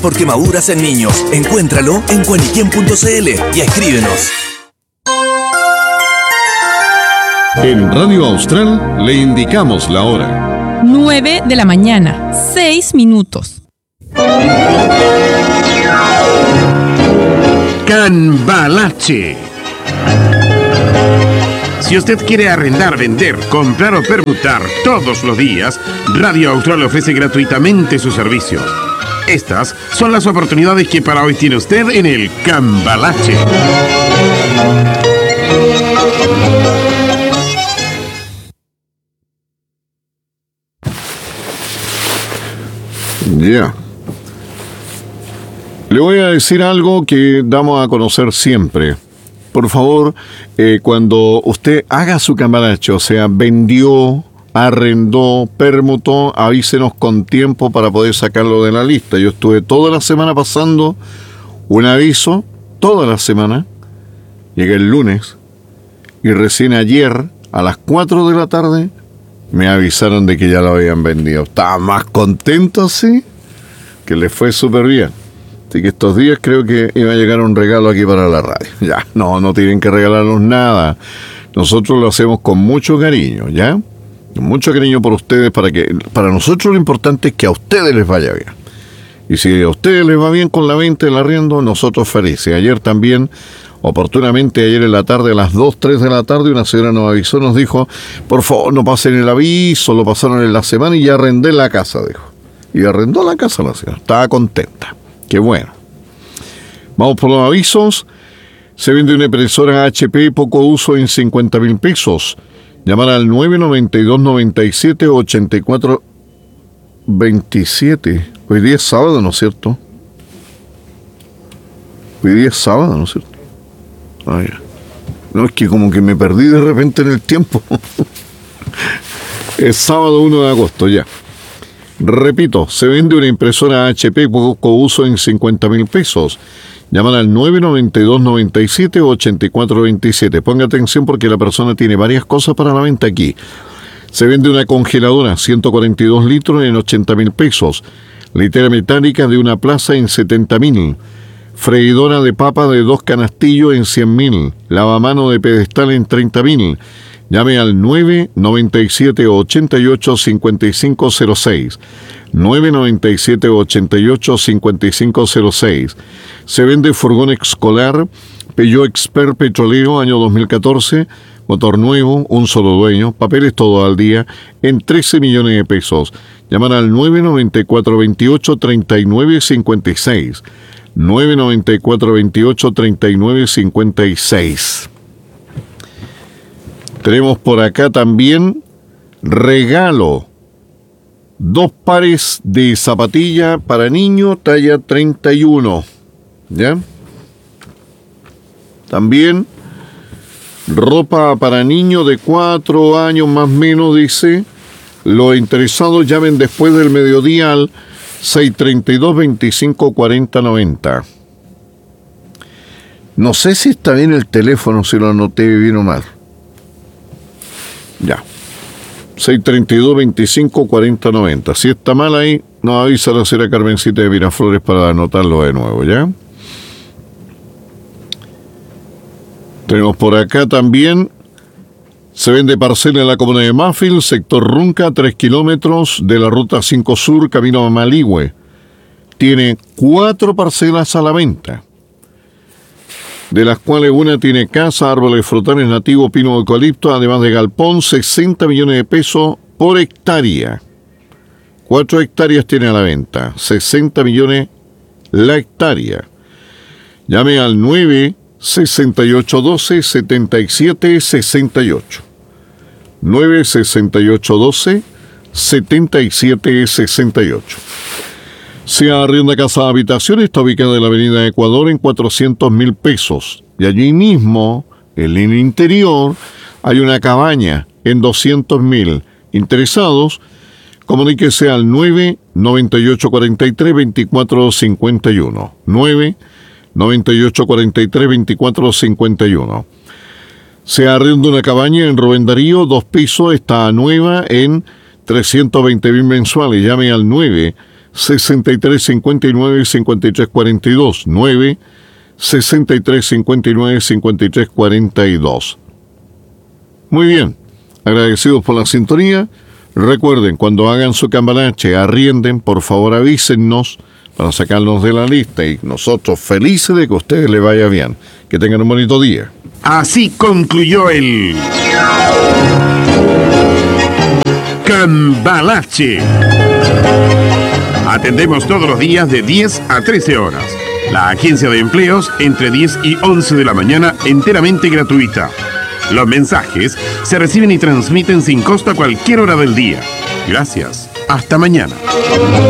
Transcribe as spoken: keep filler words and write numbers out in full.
Porque maduras en niños. Encuéntralo en cuaniquien punto cl y escríbenos. En Radio Austral le indicamos la hora. nueve de la mañana, seis minutos. Cambalache. Si usted quiere arrendar, vender, comprar o permutar todos los días, Radio Austral ofrece gratuitamente sus servicios. Estas son las oportunidades que para hoy tiene usted en el Cambalache. Ya. Yeah. Le voy a decir algo que damos a conocer siempre. Por favor, eh, cuando usted haga su cambalache, o sea, vendió, arrendó, permutó, avísenos con tiempo para poder sacarlo de la lista. Yo estuve toda la semana pasando un aviso, toda la semana. Llegué el lunes y recién ayer, a las cuatro de la tarde, me avisaron de que ya lo habían vendido. Estaba más contento así, que le fue súper bien. Así que estos días creo que iba a llegar un regalo aquí para la radio. Ya, no, no tienen que regalarnos nada. Nosotros lo hacemos con mucho cariño, ¿ya? Con mucho cariño por ustedes, para que, para nosotros lo importante es que a ustedes les vaya bien. Y si a ustedes les va bien con la venta del arriendo, nosotros felices. Ayer también, oportunamente, ayer en la tarde, a las dos, tres de la tarde, una señora nos avisó, nos dijo, por favor, no pasen el aviso, lo pasaron en la semana y ya arrendé la casa, dijo. Y arrendó la casa la señora, estaba contenta. Qué bueno. Vamos por los avisos. Se vende una impresora H P poco uso en cincuenta mil pesos. Llamar al nueve noventa y dos noventa y siete ochenta y cuatro veintisiete. Hoy día es sábado, ¿no es cierto? Hoy día es sábado, ¿no es cierto? Ah, ya. No, es que como que me perdí de repente en el tiempo. Es sábado uno de agosto, ya. Repito, se vende una impresora H P poco uso en cincuenta mil pesos. Llaman al nueve noventa y dos noventa y siete ochenta y cuatro veintisiete. Ponga atención porque la persona tiene varias cosas para la venta aquí. Se vende una congeladora ciento cuarenta y dos litros en ochenta mil pesos. Litera metálica de una plaza en setenta mil. Freidora de papa de dos canastillos en cien mil. Lavamano de pedestal en treinta mil. Llame al nueve noventa y siete ochenta y ocho cincuenta y cinco cero seis. nueve noventa y siete ochenta y ocho cincuenta y cinco cero seis. Se vende furgón escolar Peugeot Expert Petrolero año dos mil catorce, motor nuevo, un solo dueño, papeles todo al día, en trece millones de pesos. Llaman al nueve noventa y cuatro veintiocho treinta y nueve cincuenta y seis. nueve noventa y cuatro veintiocho treinta y nueve cincuenta y seis. Tenemos por acá también regalo. Dos pares de zapatilla para niño talla treinta y uno. ¿Ya? También ropa para niño de cuatro años más o menos, dice. Los interesados llamen después del mediodía al seis treinta y dos veinticinco cuarenta noventa. No sé si está bien el teléfono, si lo anoté bien o mal. Ya. seis treinta y dos veinticinco cuarenta noventa. Si está mal ahí, nos avisa la señora Carmencita de Miraflores para anotarlo de nuevo, ¿ya? Tenemos por acá también, se vende parcela en la comuna de Mafil, sector Runca, tres kilómetros de la ruta cinco Sur, camino a Maligüe. Tiene cuatro parcelas a la venta, de las cuales una tiene casa, árboles frutales nativos, pino eucalipto, además de galpón, sesenta millones de pesos por hectárea. Cuatro hectáreas tiene a la venta, sesenta millones la hectárea. Llame al nueve sesenta y ocho doce setenta y siete sesenta y ocho. nueve sesenta y ocho doce setenta y siete sesenta y ocho. Se arrienda casa de habitación, está ubicada en la avenida Ecuador en cuatrocientos mil pesos. Y allí mismo, en el interior, hay una cabaña en doscientos mil. Interesados, comuníquese al nueve noventa y ocho cuarenta y tres veinticuatro cincuenta y uno. nueve noventa y ocho cuarenta y tres veinticuatro cincuenta y uno. Se arrienda una cabaña en Rubén Darío, dos pisos, está nueva en trescientos veinte mil mensuales. Llame al nueve sesenta y tres cincuenta y nueve cincuenta y tres cuarenta y dos, nueve sesenta y tres cincuenta y nueve cincuenta y tres cuarenta y dos. Muy bien, agradecidos por la sintonía. Recuerden, cuando hagan su cambalache, arrienden, por favor avísennos para sacarnos de la lista, y nosotros felices de que a ustedes les vaya bien. Que tengan un bonito día. Así concluyó el Cambalache. Atendemos todos los días de diez a trece horas. La agencia de empleos entre diez y once de la mañana, enteramente gratuita. Los mensajes se reciben y transmiten sin costo a cualquier hora del día. Gracias. Hasta mañana.